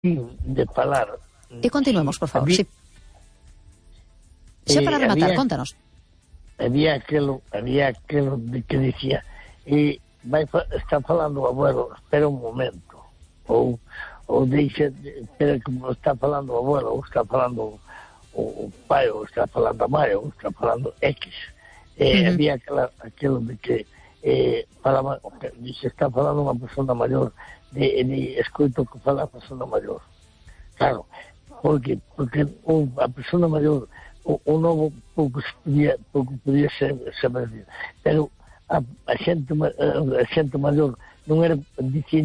de falar. E continuemos, por favor, sí. Xa para rematar, contanos. Había aquilo que dicía, está falando o abuelo, espera un momento, ou deixa, espera que está falando o abuelo, ou está falando o pai, ou está falando a mãe, ou está falando X. Había aquilo de que falaba, dice, está falando unha persona maior, de escoito que fala a persona maior. Claro, porque a persona maior, o novo pouco podía saber, pero a xente maior non era, dicían,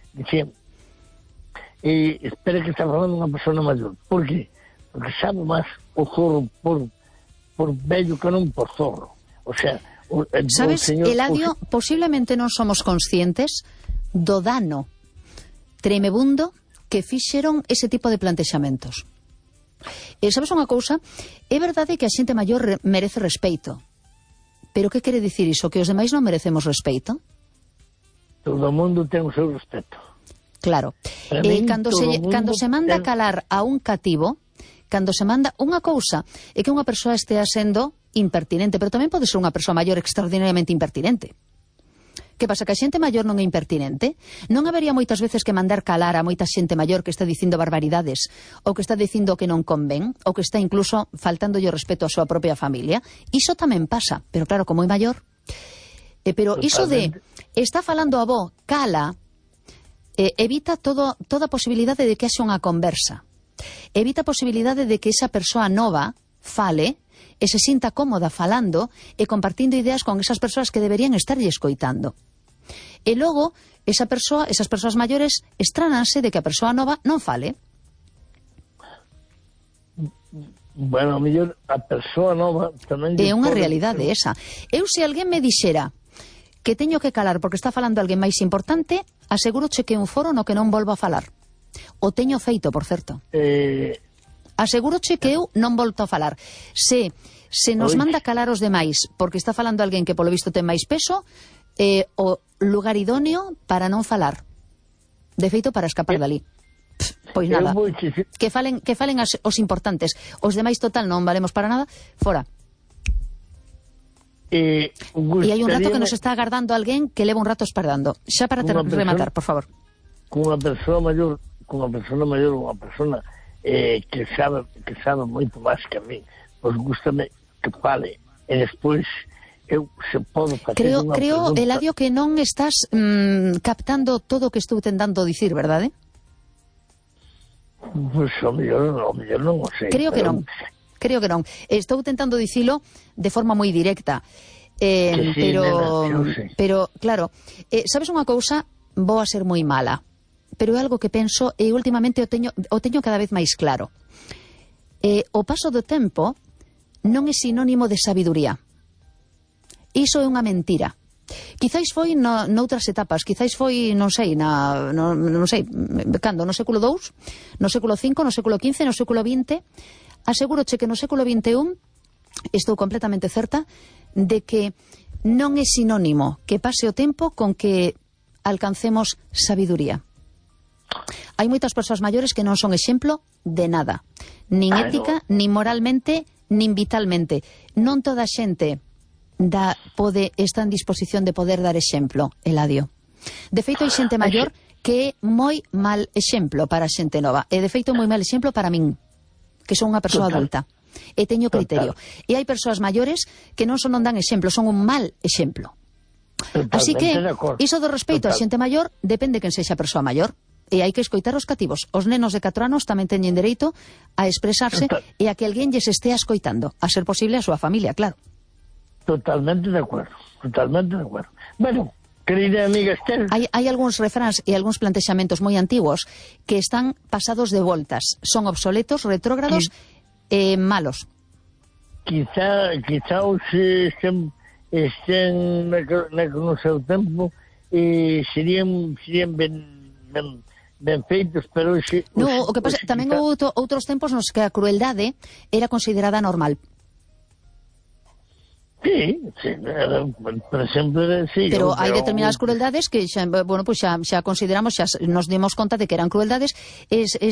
espera que está falando unha persona maior. Por qué? Porque sabe máis o zorro por vello que non por zorro. O sea, sabes, Eladio, posiblemente non somos conscientes do dano tremebundo que fixeron ese tipo de plantexamentos. Sabes unha cousa? É verdade que a xente maior merece respeito. Pero que quere dicir iso? Que os demais non merecemos respeito? Todo o mundo ten o seu respeto. Claro. Cando se manda calar a un cativo, cando se manda unha cousa, é que unha persoa estea sendo impertinente, pero tamén pode ser unha persoa maior extraordinariamente impertinente. Que pasa? Que a xente maior non é impertinente? Non habería moitas veces que mandar calar a moita xente maior que está dicindo barbaridades, ou que está dicindo que non convén, ou que está incluso faltándolle o respeto á súa propia familia? Iso tamén pasa, pero claro, como é maior. Pero iso de está falando a vó, cala, evita toda posibilidade de que haxe unha conversa. Evita a posibilidade de que esa persoa nova fale e se sinta cómoda falando e compartindo ideas con esas persoas que deberían estarlle escoitando. E logo, esas persoas maiores estránanse de que a persoa nova non fale. Bueno, a mellor a persoa nova tamén... É unha realidade esa. Eu, se alguén me dixera que teño que calar porque está falando alguén máis importante, aseguroche que un foro no que non volvo a falar. O teño feito, por certo. Aseguroche que eu non volto a falar. Se nos manda calar os demais porque está falando alguén que polo visto ten máis peso, o lugar idóneo para non falar. De feito, para escapar dali. Pois nada. Que falen os importantes. Os demais, total, non valemos para nada. Fora. E hai un rato que nos está agardando alguén que leva un rato espardando. Xa para rematar, por favor. Cunha persoa maior, unha persona que sabe moito máis que a mí, pois gústame que fale e despois eu se podo facer unha pregunta. Creo, Eladio, que non estás captando todo o que estou tentando dicir, verdade? Pois o mellor non o sei. Creo que non. Estou tentando dicilo de forma moi directa. Pero claro, sabes unha cousa? Vou a ser moi mala, pero é algo que penso e últimamente o teño cada vez máis claro. O paso do tempo non é sinónimo de sabiduría. Iso é unha mentira. Quizáis foi noutras etapas, quizáis foi, non sei, cando, no século II, no século V, no século XV, no século XX. Asegúroche que no século XXI estou completamente certa de que non é sinónimo que pase o tempo con que alcancemos sabiduría. Hai moitas persoas maiores que non son exemplo de nada, nin ética, nin moralmente, nin vitalmente. Non toda a xente está en disposición de poder dar exemplo, Eladio. De feito, hai xente maior que é moi mal exemplo para a xente nova, e de feito moi mal exemplo para min, que son unha persoa adulta e teño criterio. E hai persoas maiores que non dan exemplo, son un mal exemplo. Así que iso do respeito á xente maior depende quen sexa a persoa maior. E hai que escoitar os cativos. Os nenos de 4 anos tamén teñen dereito a expresarse e a que alguén lles estea escoitando, a ser posible a súa familia, claro. Totalmente de acuerdo. Bueno, querida amiga Esther, hai algúns refráns e algúns plantexamentos moi antigos que están pasados de voltas, son obsoletos, retrógrados e malos. Quizá os estén no seu tempo e serían ben feitos, pero o que pasa, tamén houve outros tempos nos que a crueldade era considerada normal. Sí, por exemplo, sí. Pero hai determinadas crueldades que xa, bueno, pues xa consideramos, xa nos dimos conta de que eran crueldades.